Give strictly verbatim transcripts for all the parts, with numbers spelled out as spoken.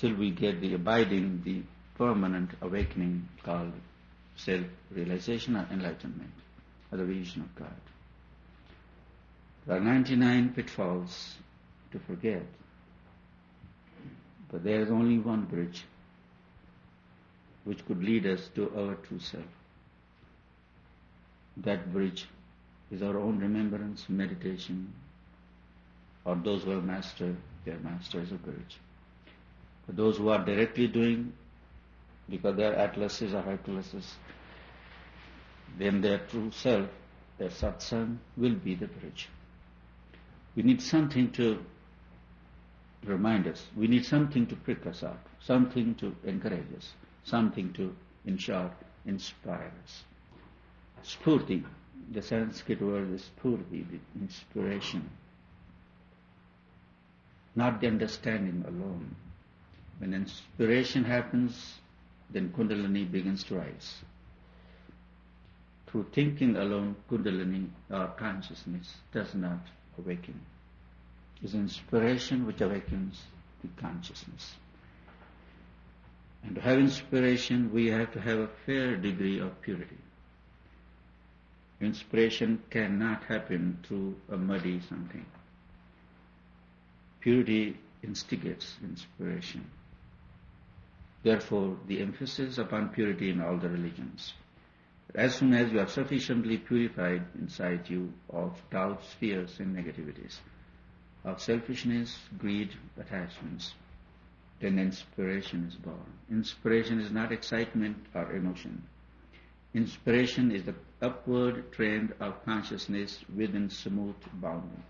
till we get the abiding, the permanent awakening called self-realization or enlightenment, or the vision of God. There are ninety-nine pitfalls to forget, but there is only one bridge which could lead us to our true self. That bridge is our own remembrance, meditation, or those who have mastered, they are masters of bridge. For those who are directly doing, because they are atlases or Herculeses, then their true self, their satsang, will be the bridge. We need something to remind us. We need something to prick us up, something to encourage us, something to, in short, inspire us. Spurti, the Sanskrit word is spurti, the inspiration. Not the understanding alone. When inspiration happens, then Kundalini begins to rise. Through thinking alone, Kundalini or consciousness does not awaken. It's inspiration which awakens the consciousness. And to have inspiration, we have to have a fair degree of purity. Inspiration cannot happen through a muddy something. Purity instigates inspiration. Therefore, the emphasis upon purity in all the religions. As soon as you are sufficiently purified inside you of doubts, fears, and negativities, of selfishness, greed, attachments, then inspiration is born. Inspiration is not excitement or emotion. Inspiration is the upward trend of consciousness within smooth boundary.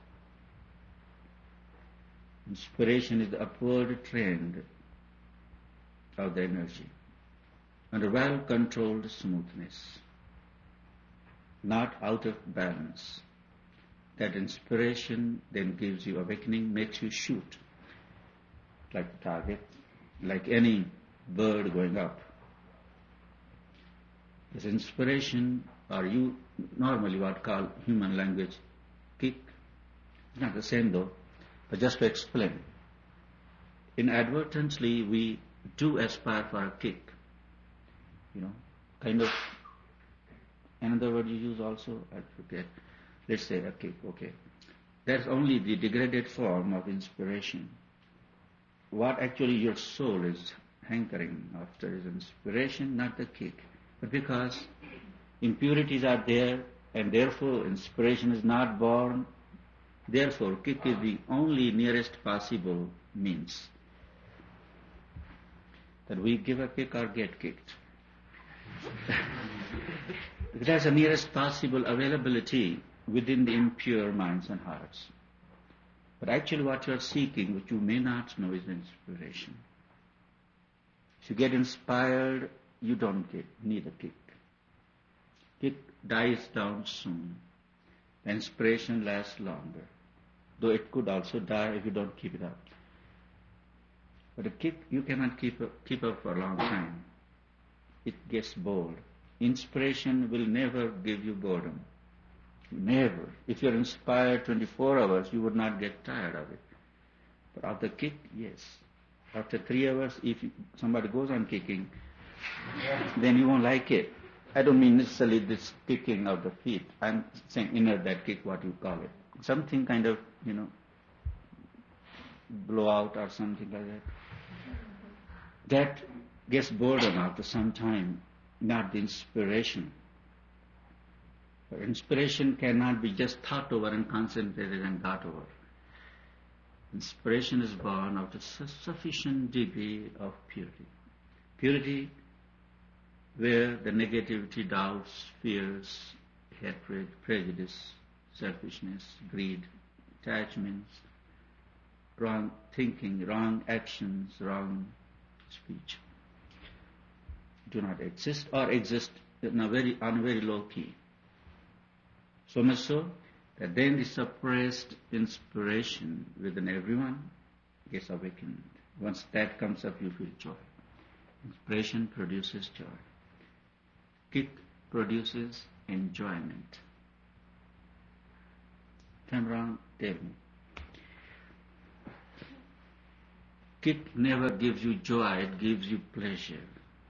Inspiration is the upward trend of the energy under well-controlled smoothness, not out of balance. That inspiration then gives you awakening, makes you shoot like a target, like any bird going up. This inspiration, or you normally what call human language kick, it's not the same though, but just to explain. Inadvertently we do aspire for a kick, you know, kind of, another word you use also, I forget, let's say a kick, okay. That's only the degraded form of inspiration. What actually your soul is hankering after is inspiration, not the kick. But because impurities are there and therefore inspiration is not born, therefore kick is the only nearest possible means. That we give a kick or get kicked. That's the nearest possible availability within the impure minds and hearts. But actually what you are seeking, which you may not know, is inspiration. If you get inspired, you don't get, need a kick. Kick dies down soon. The inspiration lasts longer. Though it could also die if you don't keep it up. But a kick, you cannot keep up, keep up for a long time. It gets bored. Inspiration will never give you boredom. Never. If you're inspired twenty-four hours, you would not get tired of it. But after kick, yes. After three hours, if somebody goes on kicking, then you won't like it. I don't mean necessarily this kicking of the feet. I'm saying inner that kick, what you call it. Something kind of, you know, blowout or something like that. That gets boredom after some time, not the inspiration. But inspiration cannot be just thought over and concentrated and got over. Inspiration is born of a sufficient degree of purity. Purity where the negativity, doubts, fears, hatred, prejudice, selfishness, greed, attachments, wrong thinking, wrong actions, wrong speech do not exist or exist in a very, on a very low key. So much so that then the suppressed inspiration within everyone gets awakened. Once that comes up, you feel joy. Inspiration produces joy. Kick produces enjoyment. If I'm wrong, tell me. Kick never gives you joy, it gives you pleasure.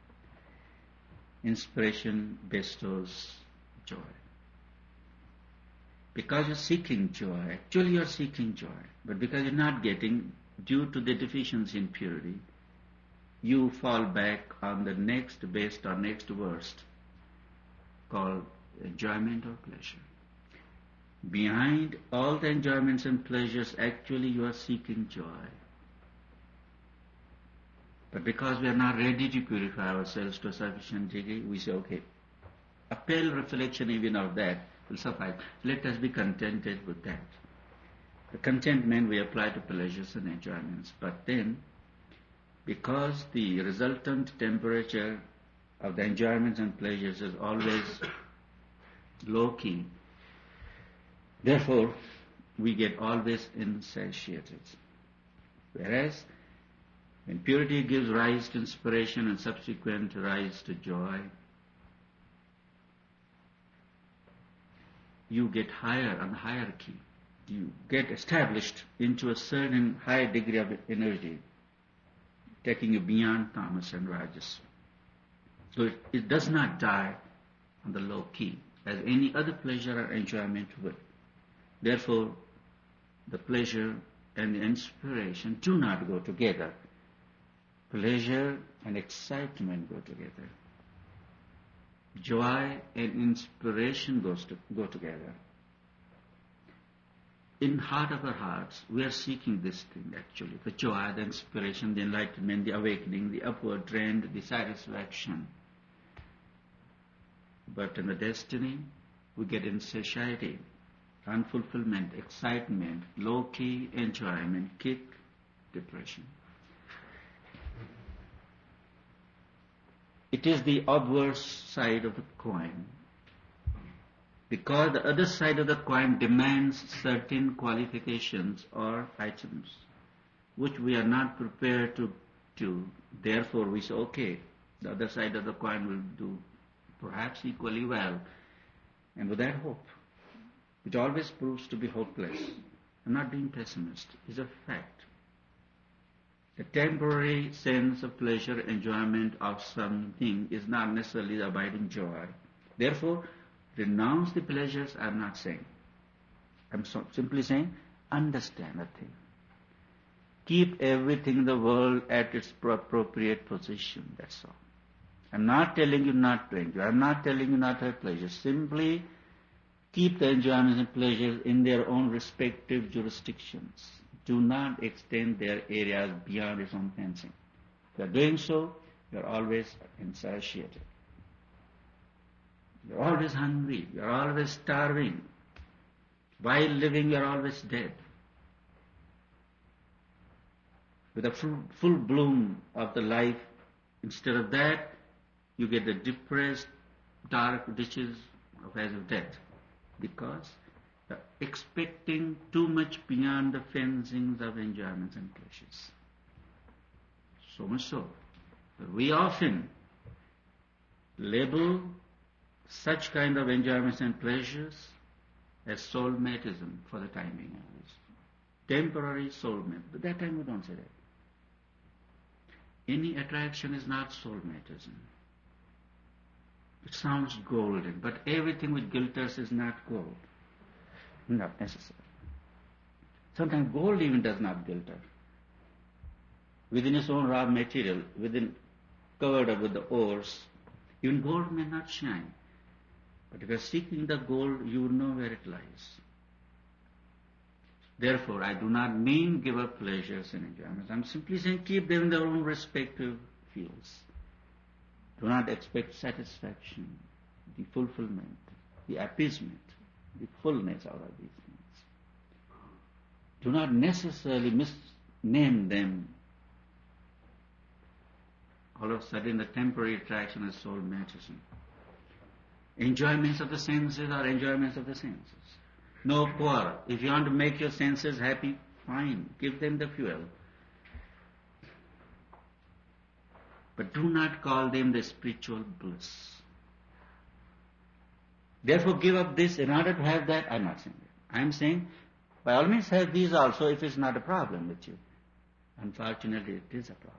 Inspiration bestows joy. Because you're seeking joy, actually you're seeking joy, but because you're not getting, due to the deficiency in purity, you fall back on the next best or next worst, called enjoyment or pleasure. Behind all the enjoyments and pleasures, actually you are seeking joy. But because we are not ready to purify ourselves to a sufficient degree, we say, okay, a pale reflection even of that will suffice. Let us be contented with that. The contentment we apply to pleasures and enjoyments. But then, because the resultant temperature of the enjoyments and pleasures is always low-key, therefore, we get always insatiated. Whereas, when purity gives rise to inspiration and subsequent rise to joy, you get higher on the hierarchy. You get established into a certain high degree of energy, taking you beyond tamas and rajas. So it, it does not die on the low key, as any other pleasure or enjoyment would. Therefore, the pleasure and the inspiration do not go together. Pleasure and excitement go together. Joy and inspiration goes to, go together. In heart of our hearts, we are seeking this thing actually, the joy, the inspiration, the enlightenment, the awakening, the upward trend, the satisfaction. But in the destiny, we get insatiety, unfulfillment, excitement, low-key enjoyment, kick, depression. It is the obverse side of the coin, because the other side of the coin demands certain qualifications or items which we are not prepared to do. Therefore we say, okay, the other side of the coin will do perhaps equally well, and with that hope, which always proves to be hopeless. I'm not being pessimist, it's a fact. The temporary sense of pleasure, enjoyment of something is not necessarily the abiding joy. Therefore, renounce the pleasures, I'm not saying. I'm so simply saying, understand a thing. Keep everything in the world at its appropriate position, that's all. I'm not telling you not to enjoy. I'm not telling you not to have pleasure. Simply keep the enjoyments and pleasures in their own respective jurisdictions. Do not extend their areas beyond its own fencing. If you are doing so, you are always insatiated. You are always hungry. You are always starving. While living, you are always dead. With the full, full bloom of the life, instead of that, you get the depressed, dark ditches of as of death. Because you are expecting too much beyond the fencings of enjoyments and pleasures. So much so that we often label such kind of enjoyments and pleasures as soulmatism for the time being. Temporary soulmate. But that time we don't say that. Any attraction is not soulmatism. It sounds golden, but everything which glitters is not gold. Not necessary. Sometimes gold even does not glitter. Within its own raw material, within covered up with the ores, even gold may not shine. But if you are seeking the gold, you will know where it lies. Therefore, I do not mean give up pleasures and enjoyments. I am simply saying keep them in their own respective fields. Do not expect satisfaction, the fulfillment, the appeasement, the fullness out of these things. Do not necessarily misname them. All of a sudden the temporary attraction is soulmatism. Enjoyments of the senses are enjoyments of the senses. No quarrel. If you want to make your senses happy, fine. Give them the fuel. But do not call them the spiritual bliss. Therefore give up this in order to have that. I'm not saying that. I'm saying by all means have these also if it's not a problem with you. Unfortunately, it is a problem.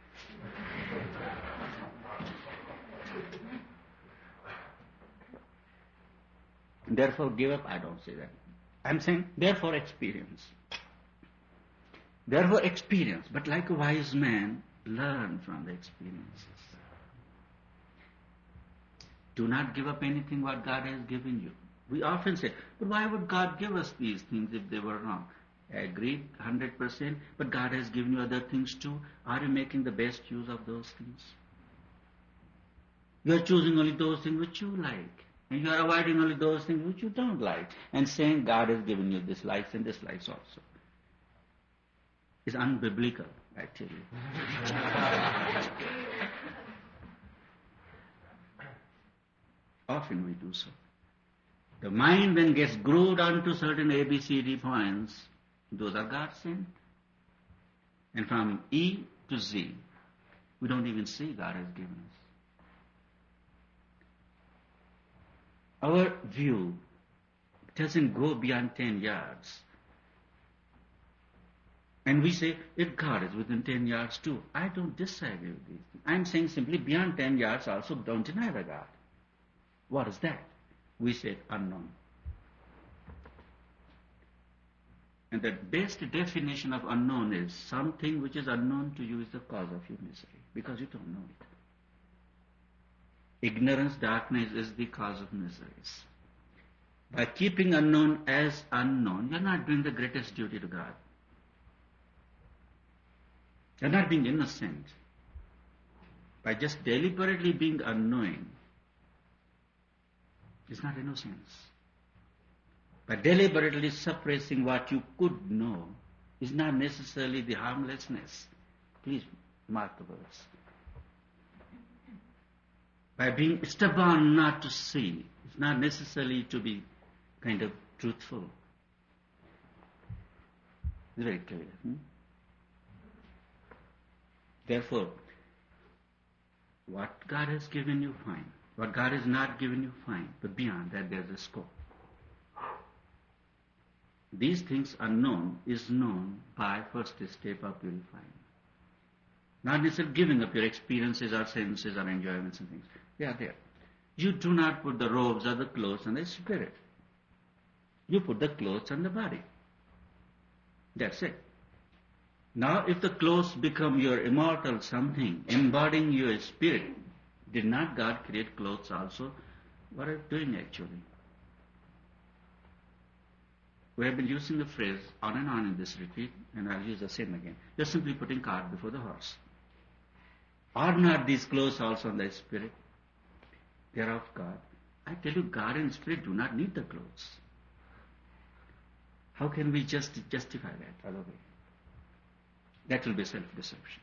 Therefore, give up, I don't say that. I'm saying, therefore, experience. Therefore, experience. But like a wise man, learn from the experiences. Do not give up anything what God has given you. We often say, but why would God give us these things if they were wrong? I agree, one hundred percent, but God has given you other things too. Are you making the best use of those things? You are choosing only those things which you like. And you are avoiding only those things which you don't like. And saying God has given you this likes and dislikes also. It's unbiblical, I tell you. Often we do so. The mind then gets grooved onto certain A B C D points. Those are God sent. And from E to Z, we don't even see God has given us. Our view doesn't go beyond ten yards. And we say, if God is within ten yards too, I don't disagree with these things. I'm saying simply beyond ten yards also don't deny the God. What is that? We say unknown. And the best definition of unknown is something which is unknown to you is the cause of your misery, because you don't know it. Ignorance, darkness is the cause of miseries. By keeping unknown as unknown, you're not doing the greatest duty to God. You're not being innocent. By just deliberately being unknowing, it's not innocence. By deliberately suppressing what you could know is not necessarily the harmlessness. Please mark the words. By being stubborn not to see, it's not necessarily to be kind of truthful. It's very clear. Hmm? Therefore, what God has given you, fine. What God has not given you, fine. But beyond that, there's a scope. These things are known, is known by first step of purifying. Not necessarily giving up your experiences or senses or enjoyments and things. They are there. You do not put the robes or the clothes on the spirit. You put the clothes on the body. That's it. Now, if the clothes become your immortal something, embodying your spirit, did not God create clothes also? What are you doing actually? We have been using the phrase on and on in this retreat, and I'll use the same again. You're simply putting cart before the horse. Are not these clothes also on the spirit? They are of God. I tell you, God and spirit do not need the clothes. How can we just justify that other way? That will be self-deception.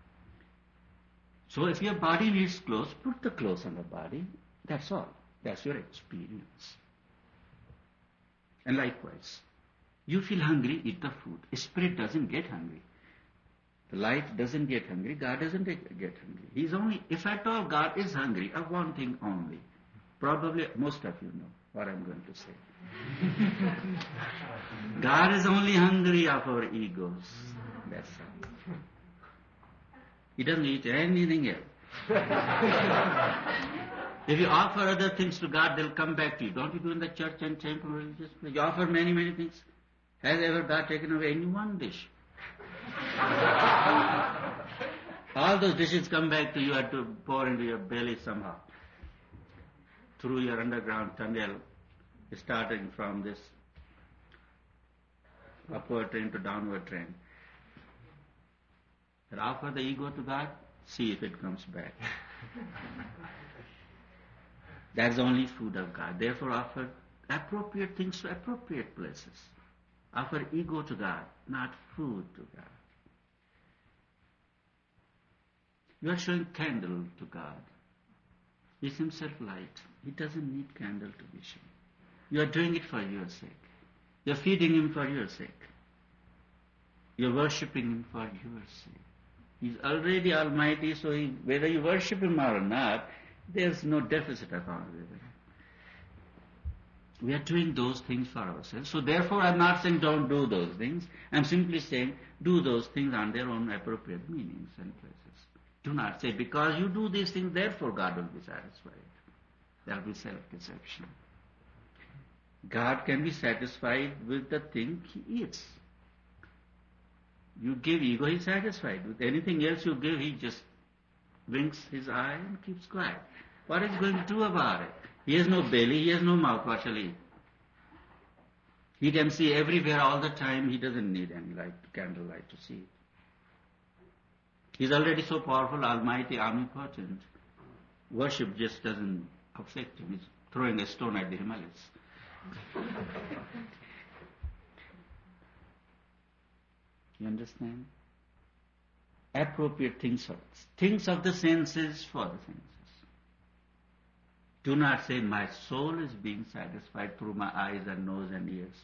So if your body needs clothes, put the clothes on the body. That's all. That's your experience. And likewise, you feel hungry, eat the food. Spirit doesn't get hungry. The light doesn't get hungry. God doesn't get hungry. He's only, if at all God is hungry, of one thing only. Probably most of you know what I'm going to say. God is only hungry of our egos. That's all. He doesn't eat anything else. If you offer other things to God, they'll come back to you. Don't you do in the church and temple religious place? You offer many, many things. Has ever God taken away any one dish? All those dishes come back to you and to pour into your belly somehow. Through your underground tunnel, starting from this upward train to downward train. But offer the ego to God, see if it comes back. That's only food of God. Therefore, offer appropriate things to appropriate places. Offer ego to God, not food to God. You are showing candle to God. He's himself light. He doesn't need candle to be shown. You are doing it for your sake. You are feeding him for your sake. You are worshipping him for your sake. He's already almighty, so he, whether you worship him or not, there's no deficit account with him. We are doing those things for ourselves. So therefore I'm not saying don't do those things. I'm simply saying do those things on their own appropriate meanings and places. Do not say because you do these things, therefore God will be satisfied. There will be self-deception. God can be satisfied with the thing He is. You give ego, He is satisfied. With anything else you give, He just winks His eye and keeps quiet. What is He going to do about it? He has no belly, He has no mouth, what shall He eat? He can see everywhere all the time, He doesn't need any light, candlelight to see it. He's already so powerful, almighty, omnipotent. Worship just doesn't affect Him. He's throwing a stone at the Himalayas. You understand? Appropriate things of things of the senses for the senses. Do not say my soul is being satisfied through my eyes and nose and ears.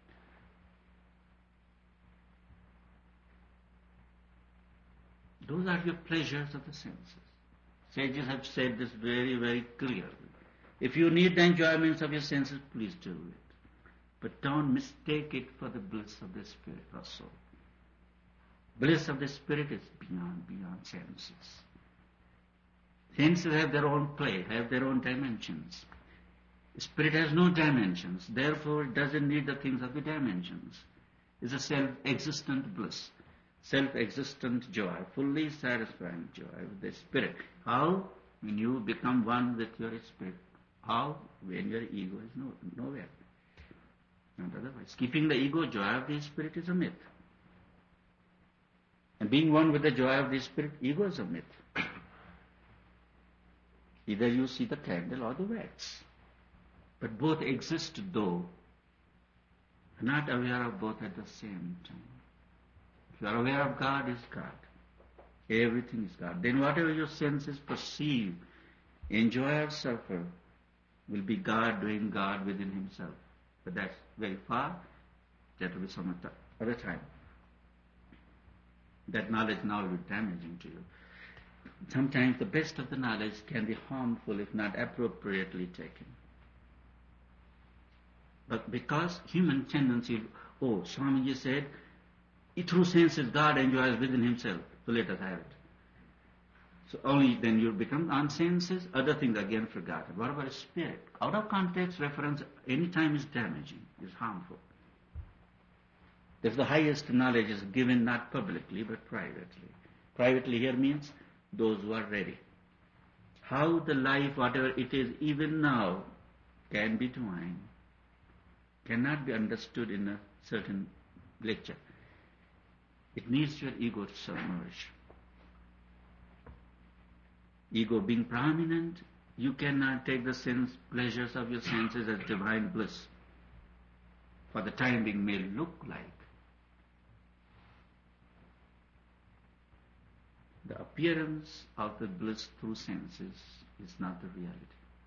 Those are your pleasures of the senses. Sages have said this very, very clearly. If you need the enjoyments of your senses, please do it. But don't mistake it for the bliss of the spirit or soul. Bliss of the spirit is beyond, beyond senses. Senses have their own play, have their own dimensions. Spirit has no dimensions, therefore it doesn't need the things of the dimensions. It's a self-existent bliss, self-existent joy, fully satisfying joy with the spirit. How? When you become one with your spirit. How? When your ego is no, nowhere. Not otherwise. Keeping the ego, joy of the spirit is a myth. And being one with the joy of the spirit, ego is a myth. Either you see the candle or the wax. But both exist though. Not aware of both at the same time. If you are aware of God, is God. Everything is God. Then whatever your senses perceive, enjoy or suffer, will be God doing God within Himself. But that's very far. That will be some other time. That knowledge now will be damaging to you. Sometimes the best of the knowledge can be harmful if not appropriately taken. But because human tendency, oh, Swamiji said, through senses God enjoys within Himself, so let us have it. So only then you become on senses, other things again forgotten. What about spirit? Out of context reference any time is damaging, is harmful. If the highest knowledge is given not publicly but privately. Privately here means those who are ready. How the life, whatever it is, even now, can be divine, cannot be understood in a certain lecture. It needs your ego to submerge. Ego being prominent, you cannot take the sense pleasures of your senses as divine bliss. For the time being may look like. The appearance of the bliss through senses is not the reality.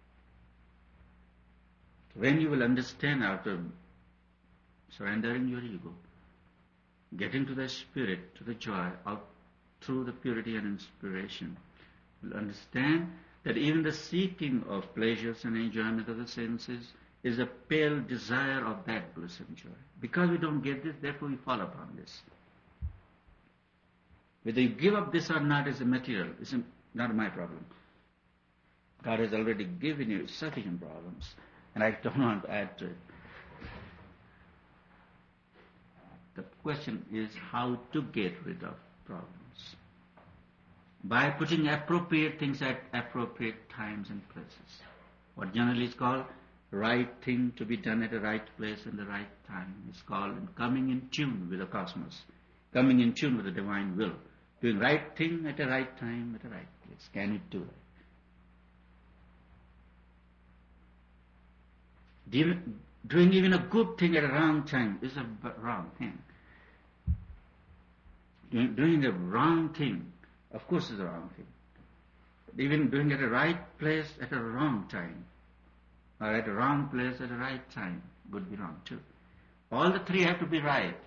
When you will understand after surrendering your ego, getting to the spirit, to the joy of through the purity and inspiration, you will understand that even the seeking of pleasures and enjoyment of the senses is a pale desire of that bliss and joy. Because we don't get this, therefore we fall upon this. Whether you give up this or not is a material, it's not my problem. God has already given you sufficient problems, and I don't want to add to it. The question is how to get rid of problems. By putting appropriate things at appropriate times and places. What generally is called right thing to be done at the right place and the right time is called coming in tune with the cosmos, coming in tune with the divine will. Doing right thing at the right time, at the right place. Can it do it? Doing even a good thing at a wrong time is a wrong thing. Doing, doing a wrong thing, of course, is a wrong thing. But even doing it at the right place at a wrong time, or at the wrong place at the right time, would be wrong too. All the three have to be right.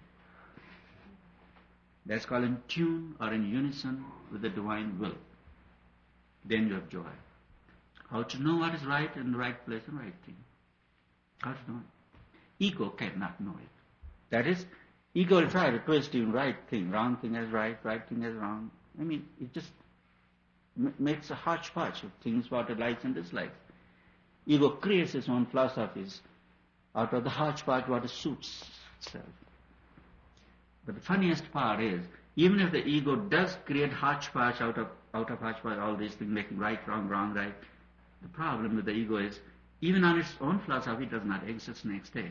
That's called in tune or in unison with the divine will. Then you have joy. How to know what is right in the right place and right thing. How to know it? Ego cannot know it. That is, ego will try to twist you right thing, wrong thing as right, right thing as wrong. I mean, it just m- makes a hodgepodge of things what it likes and dislikes. Ego creates its own philosophies out of the hodgepodge what it suits itself. But the funniest part is, even if the ego does create hodgepodge out of out of hodgepodge, all these things, making right, wrong, wrong, right, the problem with the ego is, even on its own philosophy, it does not exist next day,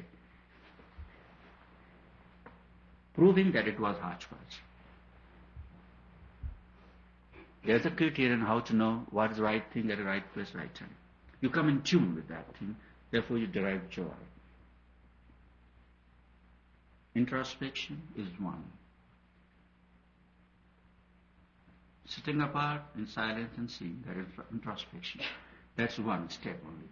proving that it was hodgepodge. There's a criterion how to know what is the right thing at the right place, right time. You come in tune with that thing, therefore you derive joy. Introspection is one. Sitting apart in silence and seeing, that is introspection. That's one step only.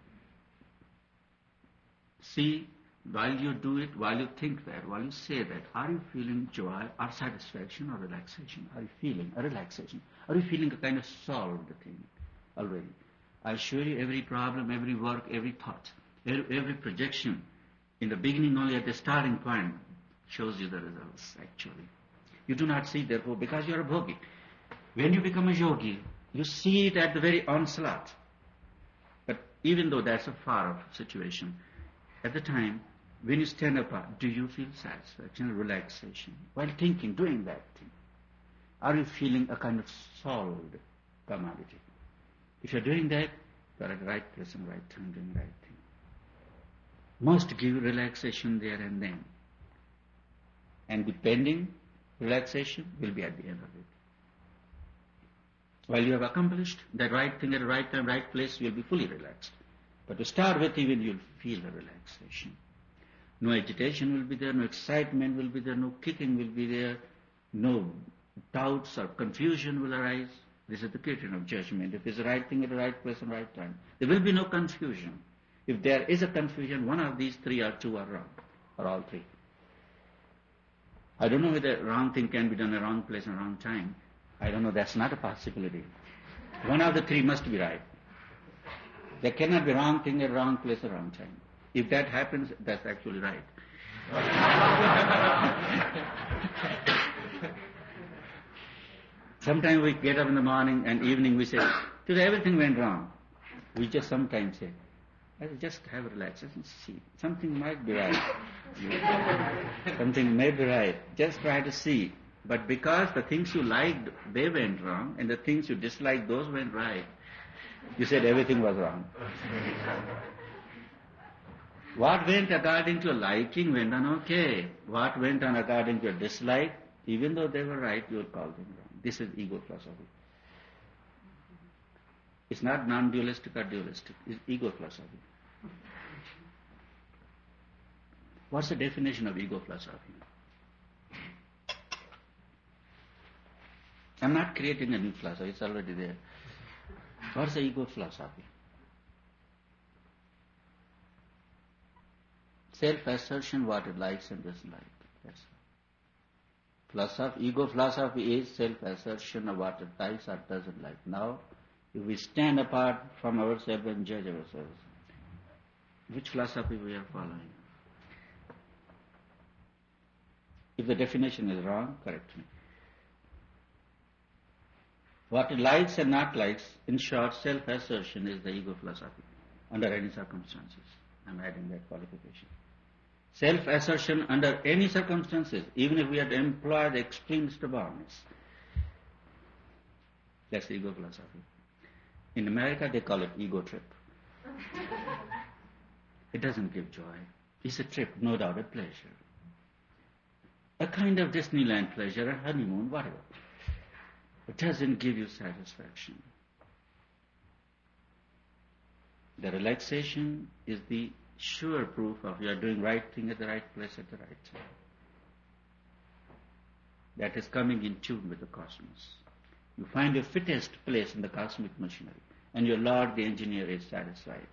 See, while you do it, while you think that, while you say that, are you feeling joy or satisfaction or relaxation? Are you feeling a relaxation? Are you feeling a kind of solved thing already? I assure you, every problem, every work, every thought, every, every projection, in the beginning only at the starting point, shows you the results actually. You do not see it therefore because you are a bhogi. When you become a yogi, you see it at the very onslaught. But even though that's a far-off situation, at the time, when you stand apart, do you feel satisfaction, relaxation? While thinking, doing that thing, are you feeling a kind of solved commodity? If you're doing that, you're at the right place and right time, doing the right thing. Must give relaxation there and then. And the pending relaxation will be at the end of it. While you have accomplished that right thing at the right time, right place, you'll be fully relaxed. But to start with, even you'll feel a relaxation. No agitation will be there, no excitement will be there, no kicking will be there, no doubts or confusion will arise. This is the criterion of judgment. If it's the right thing at the right place and right time, there will be no confusion. If there is a confusion, one of these three or two are wrong, or all three. I don't know whether wrong thing can be done at wrong place and wrong time. I don't know, that's not a possibility. One of the three must be right. There cannot be wrong thing at wrong place or wrong time. If that happens, that's actually right. Sometimes we get up in the morning and evening we say, today everything went wrong. We just sometimes say, let's just have a relaxation, see. Something might be right. Something may be right. Just try to see. But because the things you liked, they went wrong, and the things you disliked, those went right, you said everything was wrong. What went according to your liking went on okay. What went on according to your dislike, even though they were right, you will call them wrong. This is ego philosophy. It's not non-dualistic or dualistic. It's ego philosophy. What's the definition of ego philosophy? I'm not creating a new philosophy, it's already there. What's the ego philosophy? Self-assertion, what it likes and doesn't like. That's all. Philosophy, ego philosophy is self-assertion of what it likes or doesn't like. Now, if we stand apart from ourselves and judge ourselves, which philosophy we are following? If the definition is wrong, correct me. What it likes and not likes, in short, self-assertion is the ego philosophy, under any circumstances. I'm adding that qualification. Self-assertion under any circumstances, even if we had employed the extreme stubbornness. That's the ego philosophy. In America, they call it ego trip. It doesn't give joy. It's a trip, no doubt, a pleasure. A kind of Disneyland pleasure, a honeymoon, whatever. It doesn't give you satisfaction. The relaxation is the sure proof of you are doing right thing at the right place at the right time. That is coming in tune with the cosmos. You find your fittest place in the cosmic machinery, and your Lord, the engineer, is satisfied.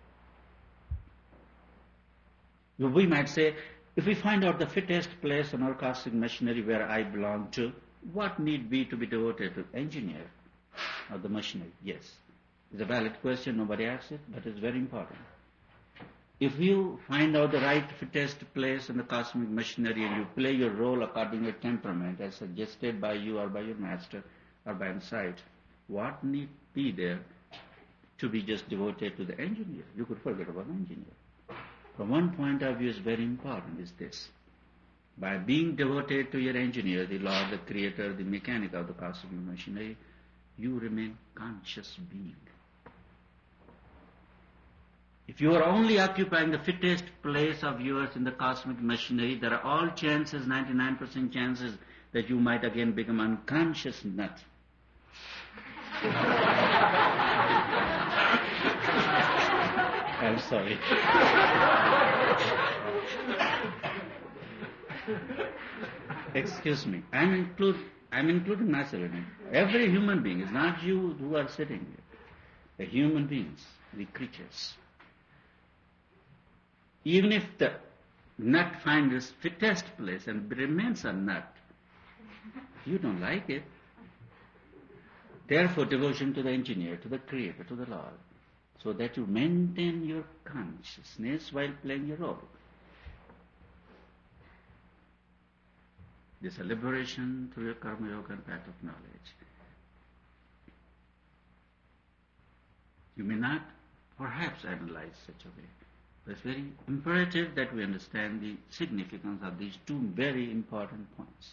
We might say, if we find out the fittest place in our cosmic machinery where I belong to, what need be to be devoted to engineer of the machinery? Yes. It's a valid question, nobody asks it, but it's very important. If you find out the right fittest place in the cosmic machinery and you play your role according to your temperament as suggested by you or by your master or by insight, what need be there to be just devoted to the engineer? You could forget about the engineer. From one point of view, is very important is this. By being devoted to your engineer, the Lord, the creator, the mechanic of the cosmic machinery, you remain conscious being. If you are only occupying the fittest place of yours in the cosmic machinery, there are all chances, ninety-nine percent chances, that you might again become unconscious nut. I'm sorry. Excuse me. I'm include I'm including myself in it. Every human being, it's not you who are sitting here. The human beings, the creatures. Even if the nut finds its fittest place and remains a nut, you don't like it. Therefore, devotion to the engineer, to the creator, to the Lord, so that you maintain your consciousness while playing your role. This is a liberation through your karma yoga and path of knowledge. You may not perhaps analyze such a way. But it's very imperative that we understand the significance of these two very important points.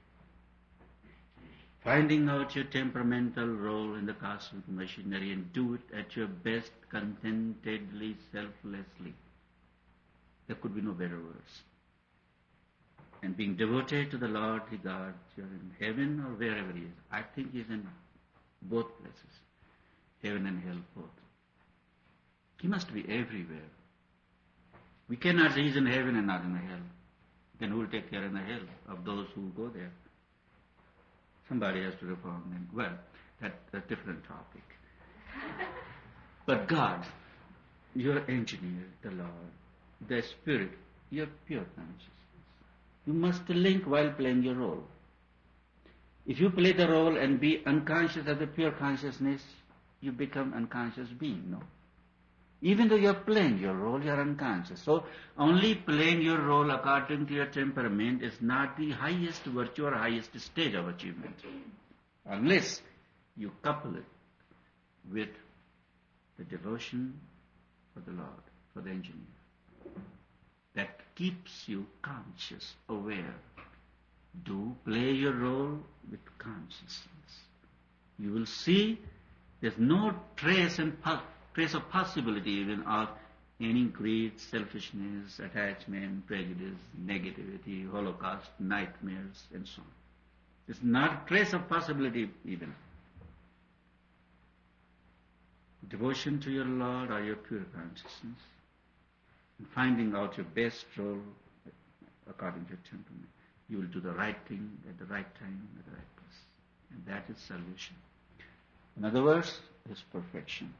Finding out your temperamental role in the cosmic machinery and do it at your best, contentedly, selflessly. There could be no better words. And being devoted to the Lord, the God, you're in heaven or wherever He is. I think He's in both places, heaven and hell both. He must be everywhere. We cannot say He's in heaven and not in the hell. Then who will take care in the hell of those who go there? Somebody has to reform them. Well, that's a different topic. But God, your engineer, the Lord, the Spirit, your pure consciousness. You must link while playing your role. If you play the role and be unconscious of the pure consciousness, you become unconscious being, no? Even though you're playing your role, you're unconscious. So only playing your role according to your temperament is not the highest virtue or highest stage of achievement. Unless you couple it with the devotion for the Lord, for the engineer. That keeps you conscious, aware. Do play your role with consciousness. You will see there's no trace and trace of possibility even of any greed, selfishness, attachment, prejudice, negativity, holocaust, nightmares, and so on. There's not a trace of possibility even. Devotion to your Lord or your pure consciousness, and finding out your best role according to your temperament. You will do the right thing at the right time, at the right place. And that is salvation. In other words, is perfection.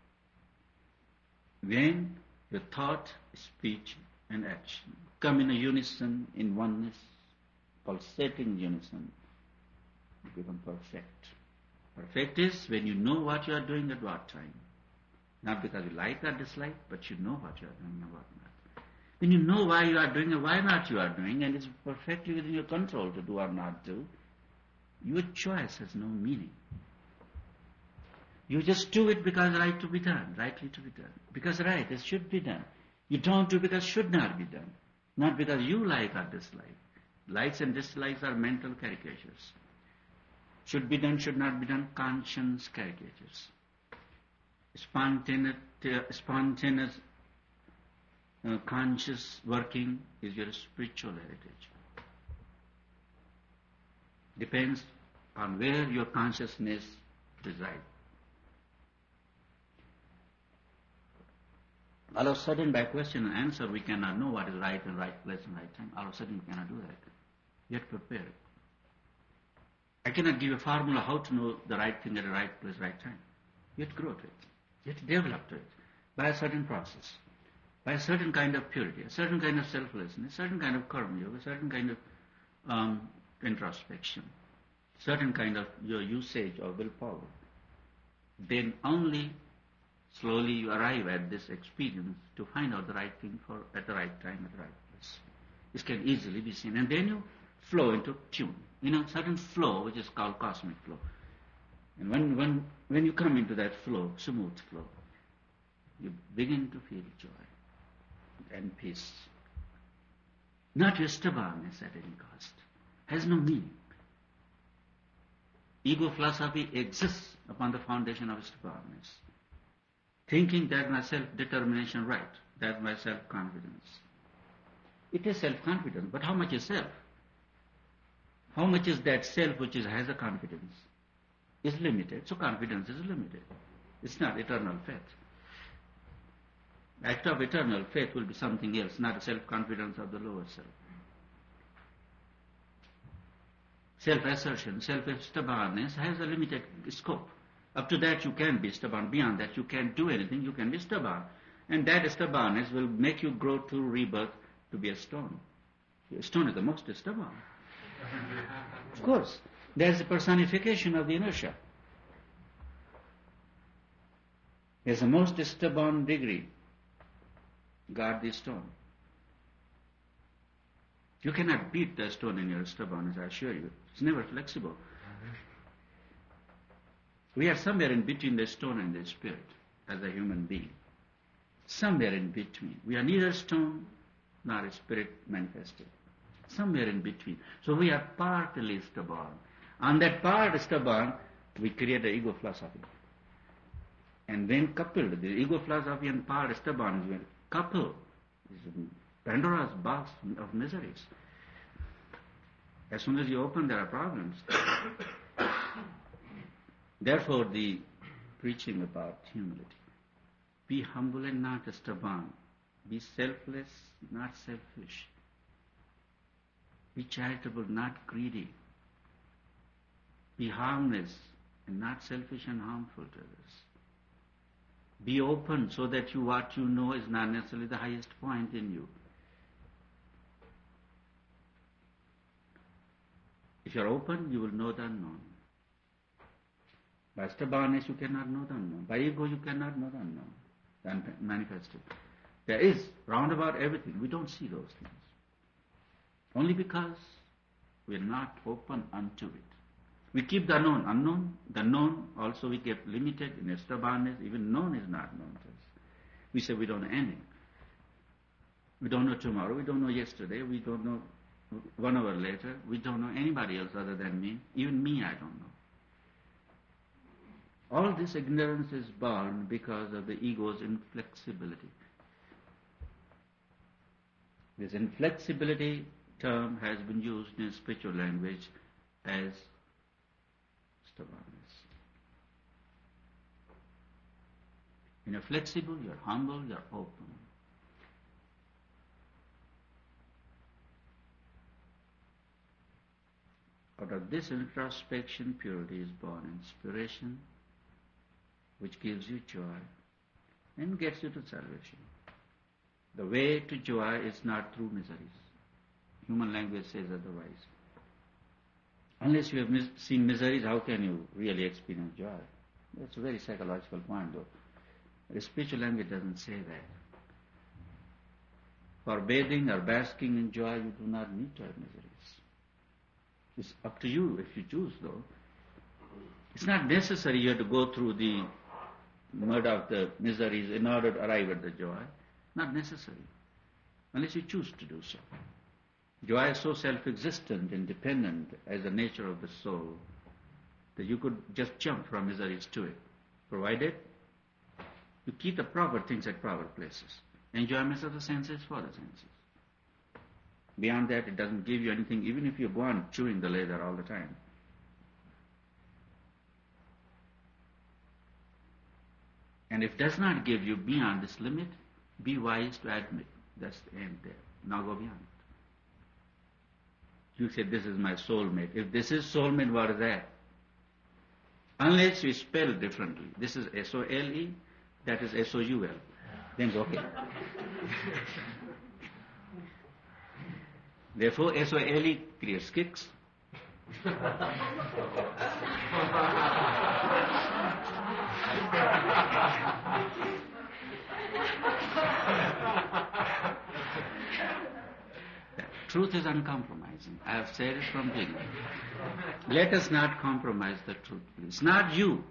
When your thought, speech, and action come in a unison, in oneness, pulsating unison, you become perfect. Perfect is when you know what you are doing at what time. Not because you like or dislike, but you know what you are doing and what not. When you know why you are doing and why not you are doing, and it's perfectly within your control to do or not do, your choice has no meaning. You just do it because right to be done, rightly to be done. Because right, it should be done. You don't do because should not be done. Not because you like or dislike. Likes and dislikes are mental caricatures. Should be done, should not be done, conscience caricatures. Spontaneous, spontaneous uh, conscious working is your spiritual heritage. Depends on where your consciousness resides. All of a sudden, by question and answer, we cannot know what is right and right place and right time. All of a sudden, we cannot do that. You have to prepare it. I cannot give a formula how to know the right thing at the right place, right time. You have to grow to it. You have to develop to it by a certain process, by a certain kind of purity, a certain kind of selflessness, a certain kind of karma yoga, a certain kind of um, introspection, certain kind of your usage of willpower. Then only Slowly you arrive at this experience to find out the right thing for at the right time, at the right place. This can easily be seen. And then you flow into tune, in a certain flow which is called cosmic flow. And when, when, when you come into that flow, smooth flow, you begin to feel joy and peace. Not your stubbornness at any cost. Has no meaning. Ego philosophy exists upon the foundation of stubbornness. Thinking that my self-determination right, that my self-confidence. It is self-confidence, but how much is self? How much is that self which is, has a confidence? Is limited, so confidence is limited. It's not eternal faith. Act of eternal faith will be something else, not a self-confidence of the lower self. Self-assertion, self-stubbornness has a limited scope. Up to that you can be stubborn. Beyond that you can't do anything, you can be stubborn. And that stubbornness will make you grow to rebirth to be a stone. A stone is the most stubborn. Of course, there's a personification of the inertia. There's the most stubborn degree. Guard the stone. You cannot beat the stone in your stubbornness, I assure you. It's never flexible. We are somewhere in between the stone and the spirit as a human being. Somewhere in between. We are neither stone nor a spirit manifested. Somewhere in between. So we are partly stubborn. On that part stubborn, we create the ego philosophy. And then coupled, the ego philosophy and part stubborn is coupled. Is Pandora's box of miseries. As soon as you open, there are problems. Therefore, the preaching about humility. Be humble and not stubborn. Be selfless, not selfish. Be charitable, not greedy. Be harmless and not selfish and harmful to others. Be open so that you what you know is not necessarily the highest point in you. If you are open, you will know the unknown. By stubbornness, you cannot know the unknown. By ego, you cannot know the unknown, the unmanifested. There is round about everything. We don't see those things. Only because we are not open unto it. We keep the known unknown. The known also we get limited in a stubbornness. Even known is not known to us. We say we don't know anything. We don't know tomorrow. We don't know yesterday. We don't know one hour later. We don't know anybody else other than me. Even me, I don't know. All this ignorance is born because of the ego's inflexibility. This inflexibility term has been used in spiritual language as stubbornness. When you're flexible, you're humble, you're open. Out of this introspection, purity is born, inspiration, which gives you joy and gets you to salvation. The way to joy is not through miseries. Human language says otherwise. Unless you have mis- seen miseries, how can you really experience joy? That's a very psychological point, though. The spiritual language doesn't say that. For bathing or basking in joy, you do not need to have miseries. It's up to you if you choose, though. It's not necessary you have to go through the mud of the miseries in order to arrive at the joy. Not necessary, unless you choose to do so. Joy is so self-existent, independent as the nature of the soul, that you could just jump from miseries to it, provided you keep the proper things at proper places. Enjoyment of the senses for the senses. Beyond that, it doesn't give you anything, even if you go on chewing the leather all the time. And if it does not give you beyond this limit, be wise to admit that's the end there. Now go beyond it. You say, this is my soulmate. If this is soulmate, what is that? Unless you spell differently. This is S O L E, that is S O U L. Then go okay. Therefore, S O L E creates kicks. truth is uncompromising. I have said it from beginning. Let us not compromise the truth, please. Not you.